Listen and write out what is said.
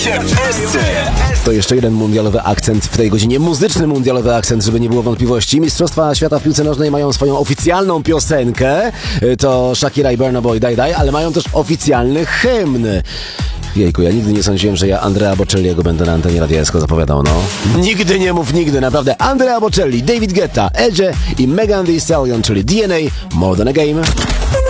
się w Esce. To jeszcze jeden mundialowy akcent w tej godzinie, muzyczny mundialowy akcent, żeby nie było wątpliwości. Mistrzostwa Świata w piłce nożnej mają swoją oficjalną piosenkę, to Shakira i Burna Boy Daj Daj, ale mają też oficjalny hymn. Jejku, ja nigdy nie sądziłem, że ja Andrea Bocelliego będę na antenie Radia SK zapowiadał, no. Nigdy nie mów nigdy, naprawdę. Andrea Bocelli, David Guetta, Edge i Megan Thee Stallion, czyli DNA, More Than a Game.